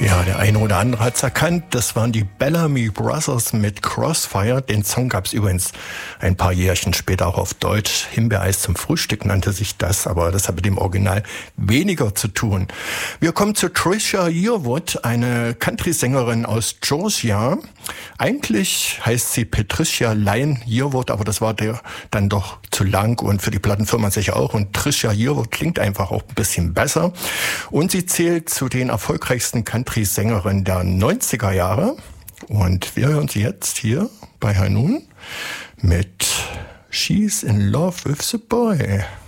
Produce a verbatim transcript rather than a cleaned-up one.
Ja, der eine oder andere hat's erkannt. Das waren die Bellamy Brothers mit Crossfire. Den Song gab's übrigens ein paar Jährchen später auch auf Deutsch. Himbeereis zum Frühstück nannte sich das, aber das hat mit dem Original weniger zu tun. Wir kommen zu Trisha Yearwood, eine Country-Sängerin aus Georgia. Eigentlich heißt sie Patricia Lynn Yearwood, aber das war der dann doch zu lang und für die Plattenfirma sicher auch. Und Trisha Yearwood klingt einfach auch ein bisschen besser. Und sie zählt zu den erfolgreichsten Country-Sängerinnen der neunziger Jahre. Und wir hören sie jetzt hier bei High Noon mit She's in Love with the Boy.